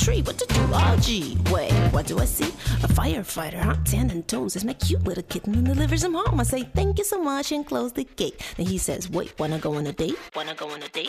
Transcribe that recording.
tree. What to do? Oh, gee, wait, what do I see? A firefighter, hot tan and tones. Says my cute little kitten and delivers him home. I say, thank you so much and close the gate. Then he says, wait, wanna go on a date? Wanna go on a date?